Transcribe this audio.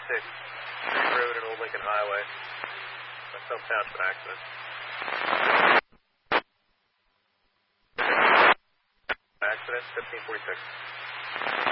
Road and Old Lincoln Highway. Some township accident. Accident, 1546.